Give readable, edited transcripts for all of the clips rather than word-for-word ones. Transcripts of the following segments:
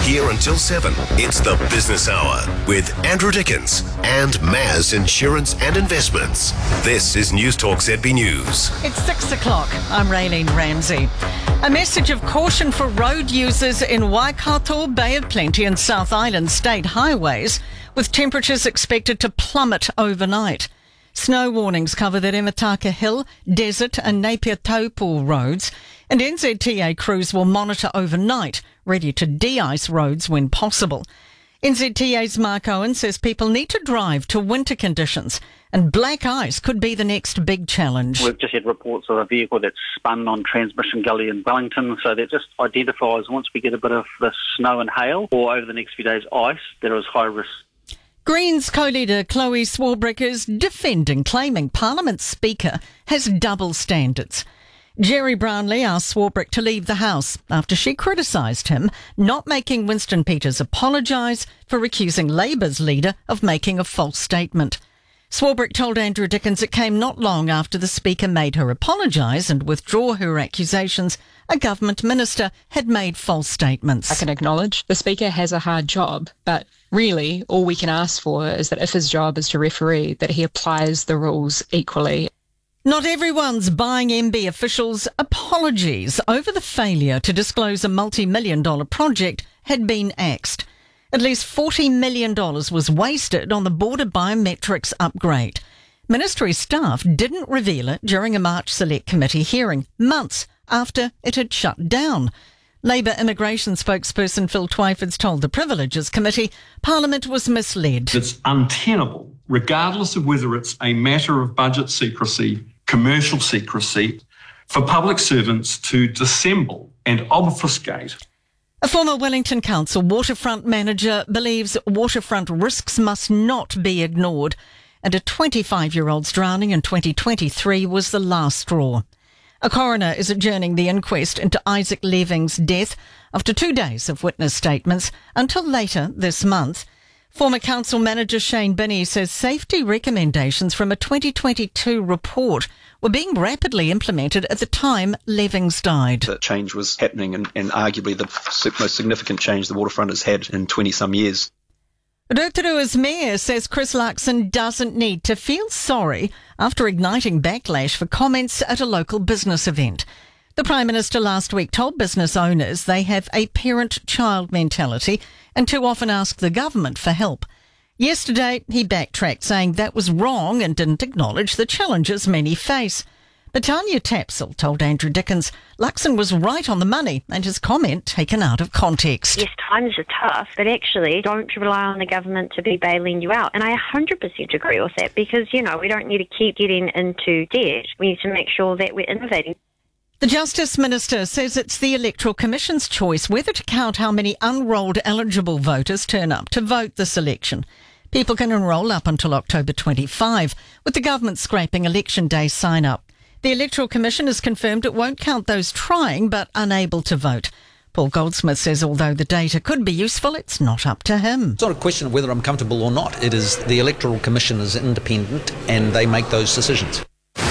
here until 7. It's the Business Hour with Andrew Dickens and Maz Insurance and Investments. This is News Talk ZB News. It's 6 o'clock. I'm Raylene Ramsey. A message of caution for road users in Waikato, Bay of Plenty and South Island state highways, with temperatures expected to plummet overnight. Snow warnings cover the Remataka Hill, Desert and Napier Taupo roads, and NZTA crews will monitor overnight, ready to de-ice roads when possible. NZTA's Mark Owen says people need to drive to winter conditions, and black ice could be the next big challenge. We've just had reports of a vehicle that's spun on Transmission Gully in Wellington, so that just identifies once we get a bit of the snow and hail, or over the next few days ice, there is high risk. Greens co-leader Chloe Swarbrick is defending, claiming Parliament's Speaker has double standards. Jerry Brownlee asked Swarbrick to leave the House after she criticised him not making Winston Peters apologise for accusing Labour's leader of making a false statement. Swarbrick told Andrew Dickens it came not long after the Speaker made her apologise and withdraw her accusations a government minister had made false statements. I can acknowledge the Speaker has a hard job, but really all we can ask for is that if his job is to referee, that he applies the rules equally. Not everyone's buying MB officials' apologies over the failure to disclose a multi-million-dollar project had been axed. At least $40 million was wasted on the border biometrics upgrade. Ministry staff didn't reveal it during a March Select Committee hearing, months after it had shut down. Labour immigration spokesperson Phil Twyford's told the Privileges Committee Parliament was misled. It's untenable, regardless of whether it's a matter of budget secrecy, commercial secrecy, for public servants to dissemble and obfuscate. A former Wellington Council waterfront manager believes waterfront risks must not be ignored, and a 25-year-old's drowning in 2023 was the last straw. A coroner is adjourning the inquest into Isaac Leving's death after 2 days of witness statements until later this month. Former council manager Shane Binney says safety recommendations from a 2022 report were being rapidly implemented at the time Levings died. The change was happening and arguably the most significant change the waterfront has had in 20-some years. Rotorua's mayor says Chris Luxon doesn't need to feel sorry after igniting backlash for comments at a local business event. The Prime Minister last week told business owners they have a parent-child mentality and too often ask the government for help. Yesterday, he backtracked, saying that was wrong and didn't acknowledge the challenges many face. But Tanya Tapsell told Andrew Dickens Luxon was right on the money and his comment taken out of context. Yes, times are tough, but actually don't rely on the government to be bailing you out. And I 100% agree with that because, we don't need to keep getting into debt. We need to make sure that we're innovating. The Justice Minister says it's the Electoral Commission's choice whether to count how many unrolled eligible voters turn up to vote this election. People can enrol up until October 25, with the government scraping Election Day sign-up. The Electoral Commission has confirmed it won't count those trying but unable to vote. Paul Goldsmith says although the data could be useful, it's not up to him. It's not a question of whether I'm comfortable or not. It is the Electoral Commission is independent and they make those decisions.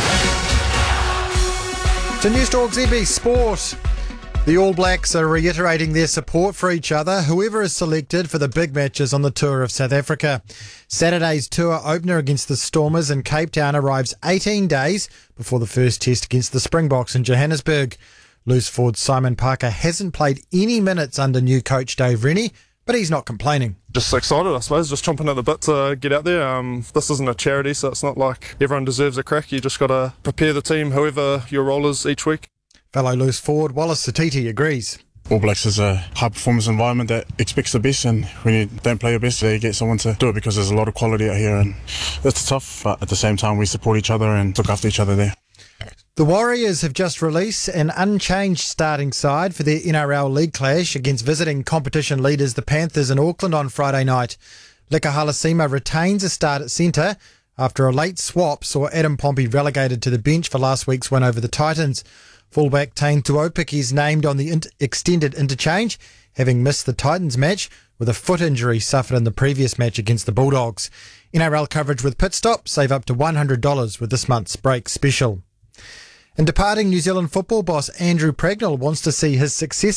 To News Talk ZB Sport. The All Blacks are reiterating their support for each other, whoever is selected for the big matches on the tour of South Africa. Saturday's tour opener against the Stormers in Cape Town arrives 18 days before the first test against the Springboks in Johannesburg. Loose forward Simon Parker hasn't played any minutes under new coach Dave Rennie, but he's not complaining. Just excited, I suppose, just chomping at the bit to get out there. This isn't a charity, so it's not like everyone deserves a crack. You just got to prepare the team, whoever your role is each week. Fellow loose forward Wallace Satiti agrees. All Blacks is a high-performance environment that expects the best, and when you don't play your best, they get someone to do it because there's a lot of quality out here, and it's tough, but at the same time, we support each other and look after each other there. The Warriors have just released an unchanged starting side for their NRL League clash against visiting competition leaders the Panthers in Auckland on Friday night. Leka Halasima retains a start at centre after a late swap saw Adam Pompey relegated to the bench for last week's win over the Titans. Fullback Tane Tuopiki is named on the extended interchange, having missed the Titans match with a foot injury suffered in the previous match against the Bulldogs. NRL coverage with Pit Stop. Save up to $100 with this month's break special. And departing New Zealand football boss Andrew Pragnell wants to see his successor